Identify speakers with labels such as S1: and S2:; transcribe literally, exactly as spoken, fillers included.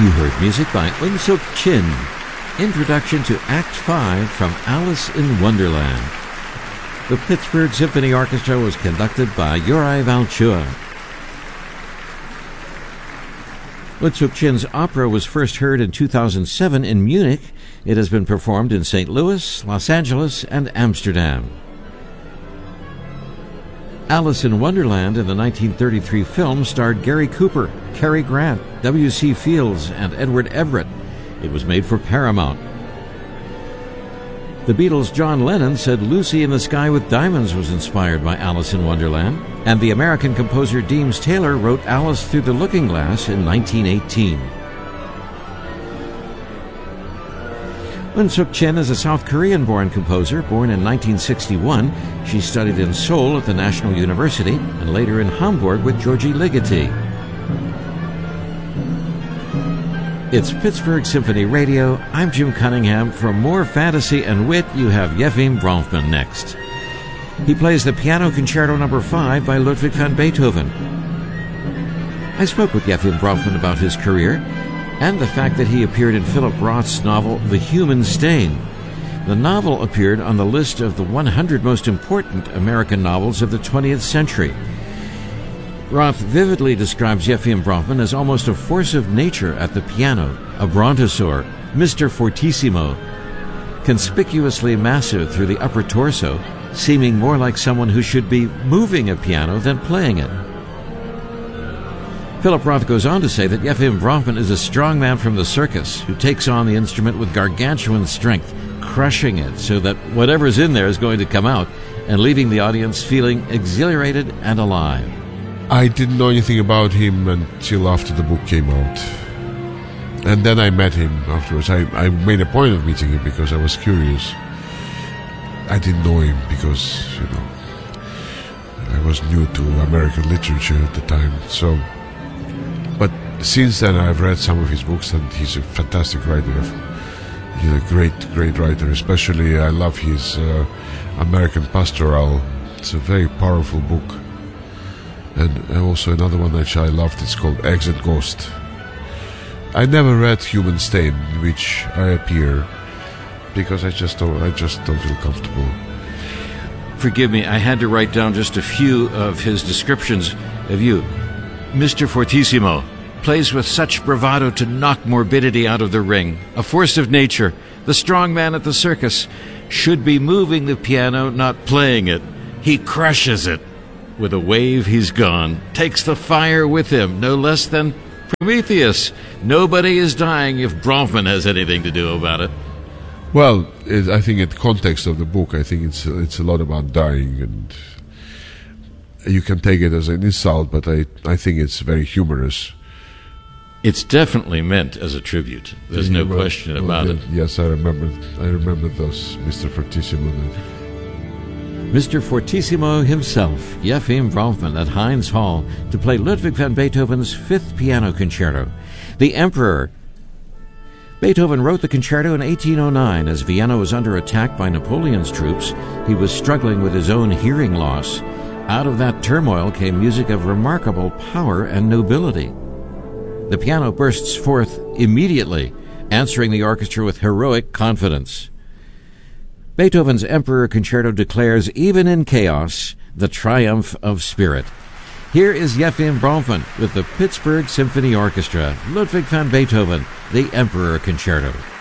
S1: You heard music by Eun Suk Chin. Introduction to Act five from Alice in Wonderland. The Pittsburgh Symphony Orchestra was conducted by Uri Valchua. Eun Suk Chin's opera was first heard in two thousand seven in Munich. It has been performed in Saint Louis, Los Angeles, and Amsterdam. Alice in Wonderland in the nineteen thirty-three film starred Gary Cooper, Cary Grant, W C Fields, and Edward Everett. It was made for Paramount. The Beatles' John Lennon said Lucy in the Sky with Diamonds was inspired by Alice in Wonderland, and the American composer Deems Taylor wrote Alice Through the Looking Glass in nineteen eighteen. Eun Suk Chin is a South Korean-born composer. Born in nineteen sixty-one, she studied in Seoul at the National University and later in Hamburg with Georgi Ligeti. It's Pittsburgh Symphony Radio. I'm Jim Cunningham. For more fantasy and wit, you have Yefim Bronfman next. He plays the Piano Concerto Number five by Ludwig van Beethoven. I spoke with Yefim Bronfman about his career and the fact that he appeared in Philip Roth's novel The Human Stain. The novel appeared on the list of the one hundred most important American novels of the twentieth century. Roth vividly describes Yefim Bronfman as almost a force of nature at the piano, a brontosaur, Mister Fortissimo, conspicuously massive through the upper torso, seeming more like someone who should be moving a piano than playing it. Philip Roth goes on to say that Yefim Bronfman is a strong man from the circus who takes on the instrument with gargantuan strength, crushing it so that whatever's in there is going to come out and leaving the audience feeling exhilarated and alive.
S2: I didn't know anything about him until after the book came out. And then I met him afterwards. I, I made a point of meeting him because I was curious. I didn't know him because, you know, I was new to American literature at the time. So, but since then I've read some of his books and he's a fantastic writer. He's a great, great writer. Especially I love his uh, American Pastoral. It's a very powerful book. And also another one which I loved, it's called Exit Ghost. I never read Human Stain, in which I appear, because I just don't, I just don't feel comfortable.
S1: Forgive me, I had to write down just a few of his descriptions of you. Mister Fortissimo plays with such bravado to knock morbidity out of the ring, a force of nature, the strong man at the circus, should be moving the piano, not playing it. He crushes it. With a wave, he's gone, takes the fire with him, no less than Prometheus. Nobody is dying if Bronfman has anything to do about it.
S2: Well, it, I think in the context of the book, I think it's it's a lot about dying, and you can take it as an insult, but I, I think it's very humorous.
S1: It's definitely meant as a tribute. There's no question about it.
S2: Yes, I remember. I remember those, Mister Fortissimo.
S1: Mister Fortissimo himself, Yefim Bronfman, at Heinz Hall to play Ludwig van Beethoven's Fifth Piano Concerto, The Emperor. Beethoven wrote the concerto in eighteen oh nine as Vienna was under attack by Napoleon's troops. He was struggling with his own hearing loss. Out of that turmoil came music of remarkable power and nobility. The piano bursts forth immediately, answering the orchestra with heroic confidence. Beethoven's Emperor Concerto declares, even in chaos, the triumph of spirit. Here is Yefim Bronfman with the Pittsburgh Symphony Orchestra, Ludwig van Beethoven, the Emperor Concerto.